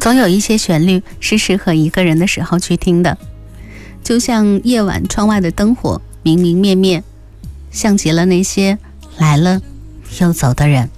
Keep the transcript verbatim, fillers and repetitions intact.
总有一些旋律是适合一个人的时候去听的，就像夜晚窗外的灯火明明灭灭，像极了那些来了又走的人。